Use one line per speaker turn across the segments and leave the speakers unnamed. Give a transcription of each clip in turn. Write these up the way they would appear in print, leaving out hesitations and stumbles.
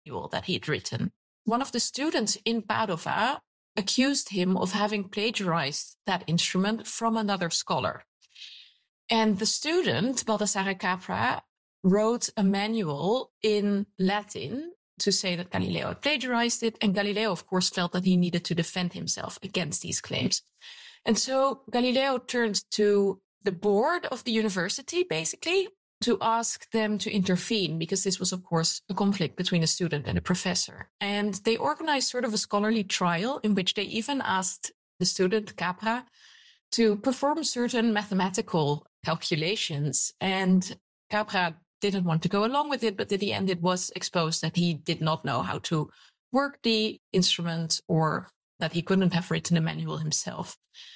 manual that he'd written. One of the students in Padova accused him of having plagiarized that instrument from another scholar. And the student, Baldassare Capra, wrote a manual in Latin to say that Galileo had plagiarized it. And Galileo, of course, felt that he needed to defend himself against these claims. And so Galileo turned to the board of the university, basically, to ask them to intervene, because this was, of course, a conflict between a student and a professor. And they organized sort of a scholarly trial in which they even asked the student, Capra, to perform certain mathematical calculations. And Capra didn't want to go along with it, but at the end it was exposed that he did not know how to work the instrument, or that he couldn't have written a manual himself.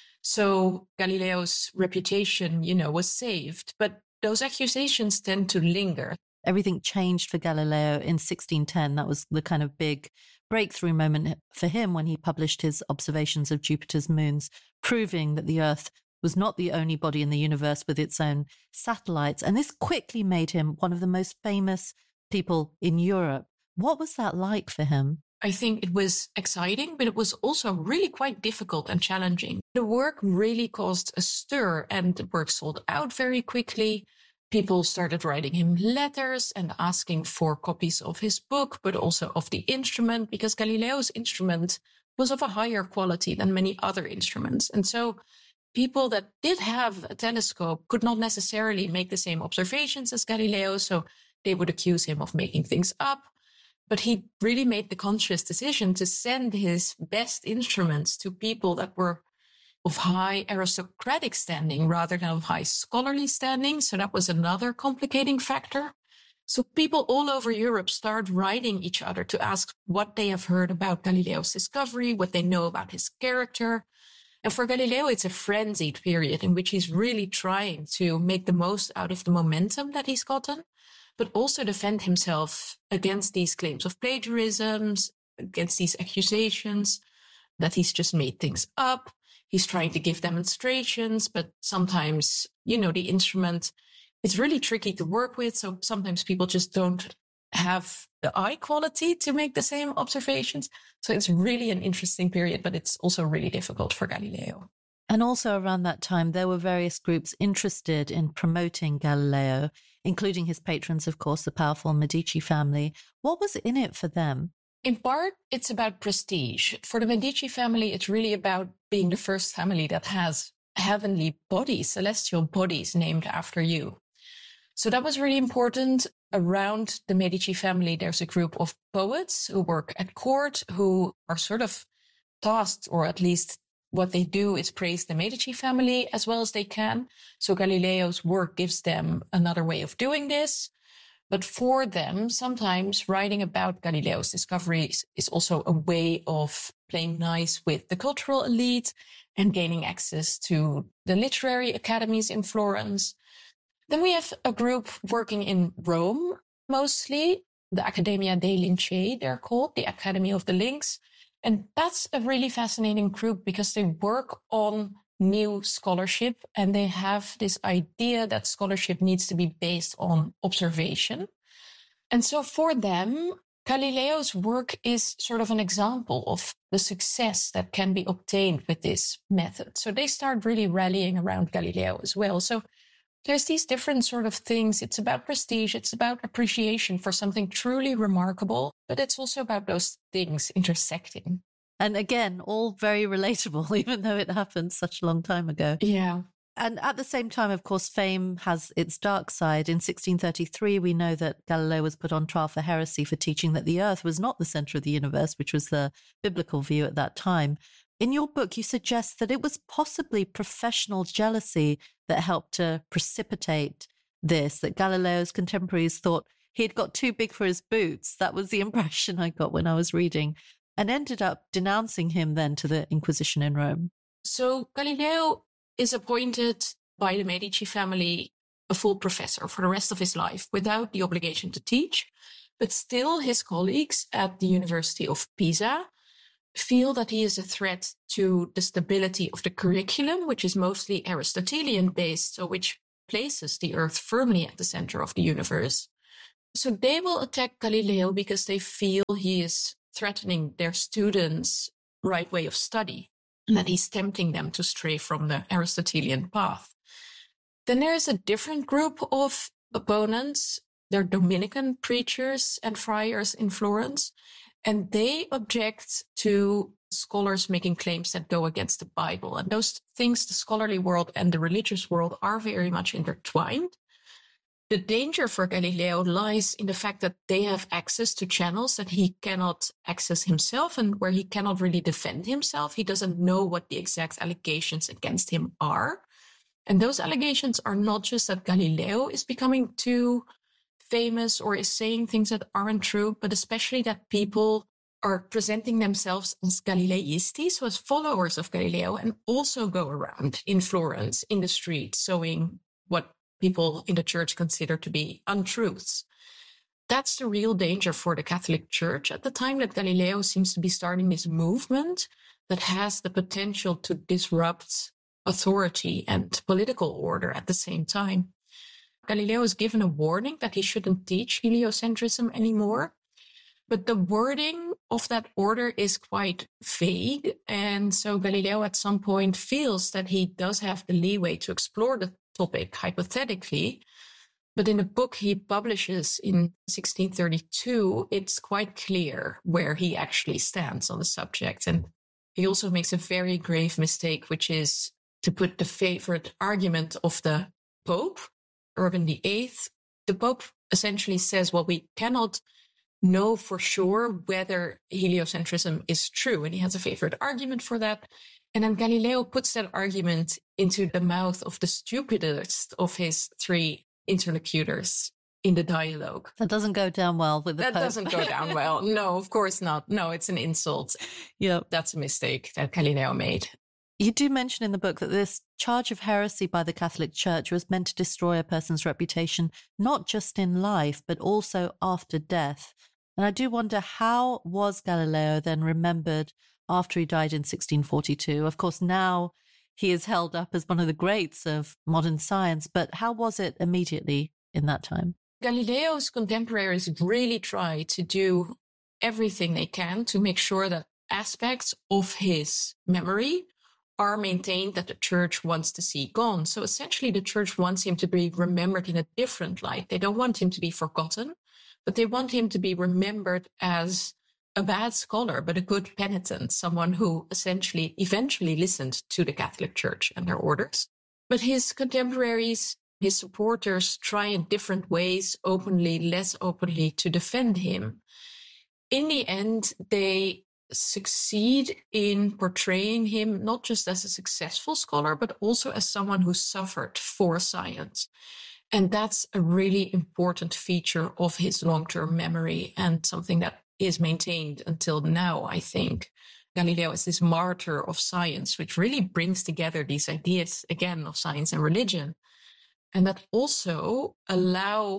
So Galileo's reputation, was saved. But those accusations tend to linger.
Everything changed for Galileo in 1610. That was the kind of big breakthrough moment for him when he published his observations of Jupiter's moons, proving that the Earth was not the only body in the universe with its own satellites. And this quickly made him one of the most famous people in Europe. What was that like for him?
I think it was exciting, but it was also really quite difficult and challenging. The work really caused a stir, and the work sold out very quickly. People started writing him letters and asking for copies of his book, but also of the instrument, because Galileo's instrument was of a higher quality than many other instruments. And so people that did have a telescope could not necessarily make the same observations as Galileo, so they would accuse him of making things up. But he really made the conscious decision to send his best instruments to people that were of high aristocratic standing rather than of high scholarly standing. So that was another complicating factor. So people all over Europe start writing each other to ask what they have heard about Galileo's discovery, what they know about his character. And for Galileo, it's a frenzied period in which he's really trying to make the most out of the momentum that he's gotten, but also defend himself against these claims of plagiarisms, against these accusations that he's just made things up. He's trying to give demonstrations, but sometimes, the instrument is really tricky to work with. So sometimes people just don't have the eye quality to make the same observations. So it's really an interesting period, but it's also really difficult for Galileo.
And also around that time, there were various groups interested in promoting Galileo, including his patrons, of course, the powerful Medici family. What was in it for them?
In part, it's about prestige. For the Medici family, it's really about being the first family that has heavenly bodies, celestial bodies named after you. So that was really important. Around the Medici family, there's a group of poets who work at court, who are sort of tasked, or at least what they do is praise the Medici family as well as they can. So Galileo's work gives them another way of doing this. But for them, sometimes writing about Galileo's discoveries is also a way of playing nice with the cultural elite and gaining access to the literary academies in Florence. Then we have a group working in Rome, mostly the Accademia dei Lincei, they're called, the Academy of the Links. And that's a really fascinating group because they work on new scholarship, and they have this idea that scholarship needs to be based on observation. And so for them, Galileo's work is sort of an example of the success that can be obtained with this method. So they start really rallying around Galileo as well. So there's these different sort of things. It's about prestige. It's about appreciation for something truly remarkable, but it's also about those things intersecting.
And again, all very relatable, even though it happened such a long time ago.
Yeah.
And at the same time, of course, fame has its dark side. In 1633, we know that Galileo was put on trial for heresy for teaching that the Earth was not the center of the universe, which was the biblical view at that time. In your book, you suggest that it was possibly professional jealousy that helped to precipitate this, that Galileo's contemporaries thought he had got too big for his boots. That was the impression I got when I was reading, and ended up denouncing him then to the Inquisition in Rome.
So Galileo is appointed by the Medici family a full professor for the rest of his life without the obligation to teach. But still, his colleagues at the University of Pisa feel that he is a threat to the stability of the curriculum, which is mostly Aristotelian based, so which places the Earth firmly at the center of the universe. So they will attack Galileo because they feel he is threatening their students' right way of study, and that he's tempting them to stray from the Aristotelian path. Then there is a different group of opponents. They're Dominican preachers and friars in Florence, and they object to scholars making claims that go against the Bible. And those things, the scholarly world and the religious world, are very much intertwined. The danger for Galileo lies in the fact that they have access to channels that he cannot access himself and where he cannot really defend himself. He doesn't know what the exact allegations against him are. And those allegations are not just that Galileo is becoming too famous or is saying things that aren't true, but especially that people are presenting themselves as Galileisti, so as followers of Galileo, and also go around in Florence in the street sowing what people in the church consider to be untruths. That's the real danger for the Catholic Church at the time, that Galileo seems to be starting this movement that has the potential to disrupt authority and political order at the same time. Galileo is given a warning that he shouldn't teach heliocentrism anymore, but the wording of that order is quite vague. And so Galileo at some point feels that he does have the leeway to explore the topic hypothetically. But in a book he publishes in 1632, it's quite clear where he actually stands on the subject. And he also makes a very grave mistake, which is to put the favorite argument of the Pope, Urban VIII. The Pope essentially says, well, we cannot know for sure whether heliocentrism is true. And he has a favorite argument for that. And then Galileo puts that argument into the mouth of the stupidest of his three interlocutors in the dialogue.
That doesn't go down well with the Pope.
That doesn't go down well. No, of course not. No, it's an insult.
Yeah,
that's a mistake that Galileo made.
You do mention in the book that this charge of heresy by the Catholic Church was meant to destroy a person's reputation, not just in life, but also after death. And I do wonder, how was Galileo then remembered after he died in 1642? Of course, now he is held up as one of the greats of modern science, but how was it immediately in that time?
Galileo's contemporaries really try to do everything they can to make sure that aspects of his memory are maintained that the church wants to see gone. So essentially, the church wants him to be remembered in a different light. They don't want him to be forgotten, but they want him to be remembered as a bad scholar, but a good penitent, someone who eventually listened to the Catholic Church and their orders. But his contemporaries, his supporters, try in different ways, openly, less openly, to defend him. In the end, they succeed in portraying him not just as a successful scholar, but also as someone who suffered for science. And that's a really important feature of his long-term memory, and something that is maintained until now, I think. Galileo is this martyr of science, which really brings together these ideas, again, of science and religion, and that also allow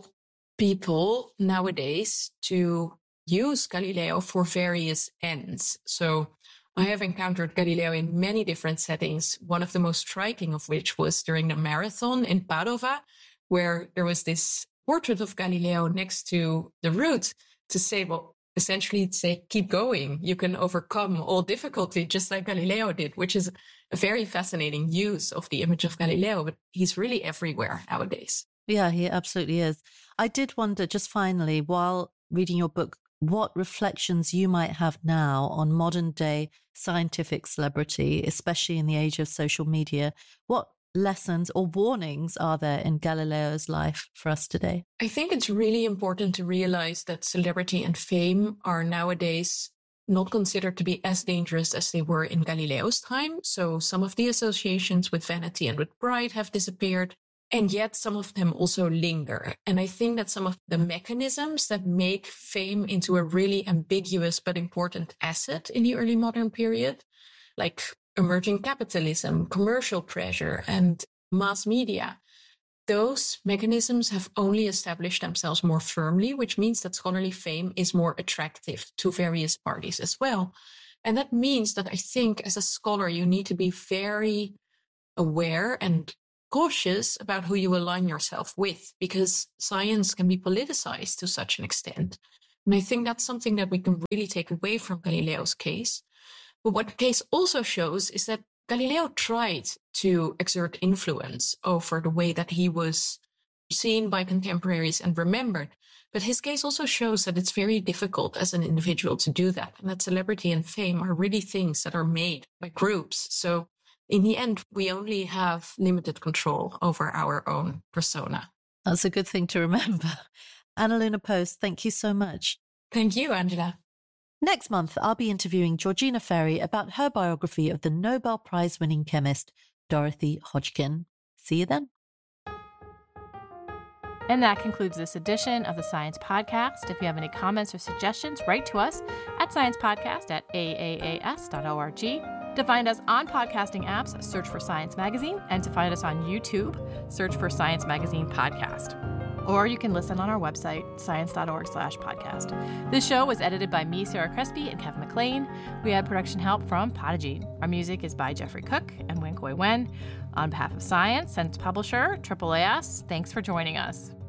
people nowadays to use Galileo for various ends. So I have encountered Galileo in many different settings, one of the most striking of which was during the marathon in Padova, where there was this portrait of Galileo next to the route to say, well, essentially say, keep going. You can overcome all difficulty, just like Galileo did, which is a very fascinating use of the image of Galileo, but he's really everywhere nowadays.
Yeah, he absolutely is. I did wonder, just finally, while reading your book, what reflections you might have now on modern day scientific celebrity, especially in the age of social media. What lessons or warnings are there in Galileo's life for us today?
I think it's really important to realize that celebrity and fame are nowadays not considered to be as dangerous as they were in Galileo's time. So some of the associations with vanity and with pride have disappeared. And yet some of them also linger. And I think that some of the mechanisms that make fame into a really ambiguous but important asset in the early modern period, like emerging capitalism, commercial pressure, and mass media, those mechanisms have only established themselves more firmly, which means that scholarly fame is more attractive to various parties as well. And that means that I think as a scholar, you need to be very aware and cautious about who you align yourself with, because science can be politicized to such an extent. And I think that's something that we can really take away from Galileo's case. But what the case also shows is that Galileo tried to exert influence over the way that he was seen by contemporaries and remembered. But his case also shows that it's very difficult as an individual to do that, and that celebrity and fame are really things that are made by groups. So in the end, we only have limited control over our own persona.
That's a good thing to remember. Anna-Luna Post, thank you so much.
Thank you, Angela.
Next month, I'll be interviewing Georgina Ferry about her biography of the Nobel Prize-winning chemist Dorothy Hodgkin. See you then.
And that concludes this edition of the Science Podcast. If you have any comments or suggestions, write to us at sciencepodcast@aaas.org. To find us on podcasting apps, search for Science Magazine. And to find us on YouTube, search for Science Magazine Podcast. Or you can listen on our website, science.org/podcast. This show was edited by me, Sarah Crespi, and Kevin McLean. We had production help from Podigy. Our music is by Jeffrey Cook and Winkoi Wen. On behalf of Science and its publisher, AAAS, thanks for joining us.